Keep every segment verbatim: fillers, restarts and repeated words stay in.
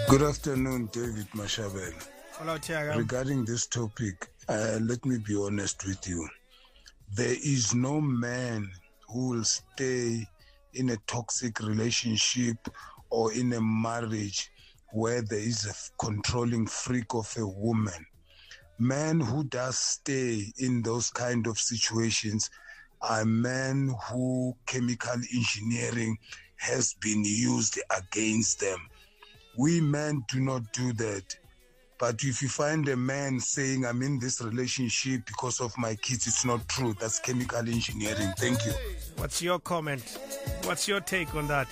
Good afternoon, David Mashabel. Hello, Tiago. Regarding this topic, uh, let me be honest with you. There is no man who will stay in a toxic relationship or in a marriage where there is a controlling freak of a woman. Men who does stay in those kind of situations are men who chemical engineering has been used against them. We men do not do that. But if you find a man saying, I'm in this relationship because of my kids, it's not true. That's chemical engineering. Thank you. What's your comment? What's your take on that?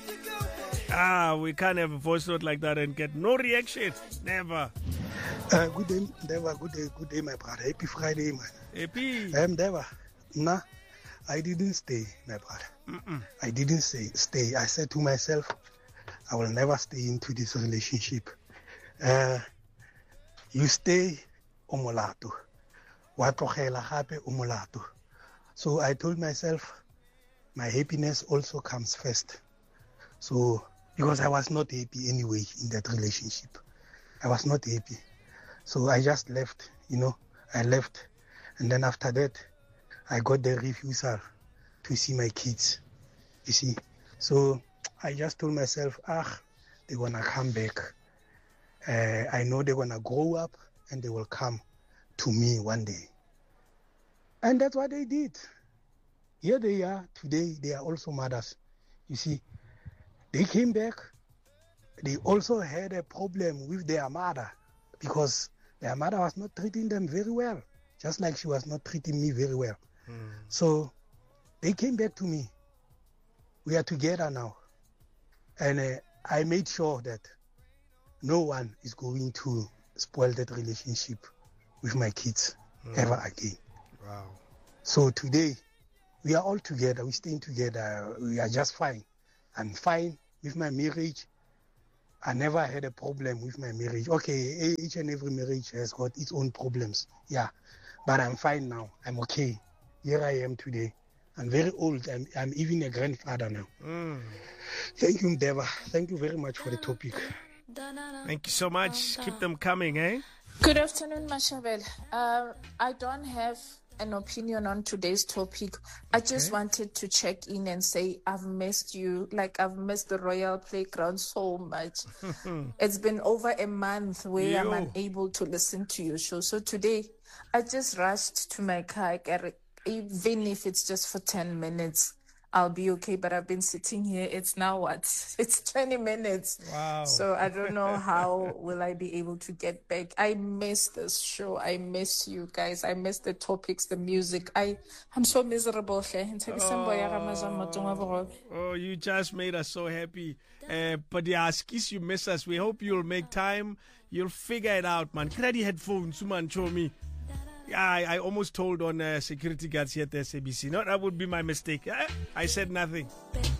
Ah, we can't have a voice note like that and get no reaction. Never. Uh, good day, Deva. Good day, good day, my brother. Happy Friday, man. Happy. Um, Deva. Nah, I didn't stay, my brother. Mm-mm. I didn't say stay. I said to myself, I will never stay into this relationship. Uh, you stay, omolato. Watlogela gape omolato. So I told myself, my happiness also comes first. So, because I was not happy anyway in that relationship. I was not happy. So I just left, you know, I left. And then after that, I got the refusal to see my kids, you see. So I just told myself, ah, they're going to come back. Uh, I know they're going to grow up and they will come to me one day. And that's what they did. Here they are today. They are also mothers. You see, they came back. They also had a problem with their mother because their mother was not treating them very well, just like she was not treating me very well. Mm. So they came back to me. We are together now. And uh, I made sure that no one is going to spoil that relationship with my kids mm. ever again. Wow. So today, we are all together. We're staying together. We are just fine. I'm fine with my marriage. I never had a problem with my marriage. Okay, each and every marriage has got its own problems. Yeah, but I'm fine now. I'm okay. Here I am today. I'm very old. I'm, I'm even a grandfather now. Mm. Thank you, Deva. Thank you very much for the topic. Thank you so much. Keep them coming, eh? Good afternoon, Mashabel. Uh, I don't have an opinion on today's topic. I okay. just wanted to check in and say I've missed you, like I've missed the Royal Playground so much. It's been over a month where you. I'm unable to listen to your show. So today, I just rushed to my car. Even if it's just for ten minutes, I'll be okay. But I've been sitting here. It's now what? It's twenty minutes. Wow. So I don't know how will I be able to get back. I miss this show. I miss you guys. I miss the topics, the music. I, I'm so miserable. Oh, oh you just made us so happy. Uh, but yeah, skis, you miss us. We hope you'll make time. You'll figure it out, man. Credit headphones, man, show me. I, I almost told on uh, security guards here at the S A B C. No, that would be my mistake. I, I said nothing.